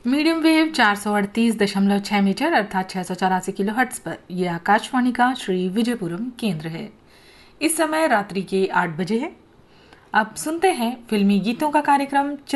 Medium wave 438.6 metre अर्थात 684 kilohertz पर यह आकाशवाणी का श्री विजयपुरम केंद्र है। इस समय रात्रि के 8 बजे है। अब सुनते हैं फिल्मी गीतों का कार्यक्रम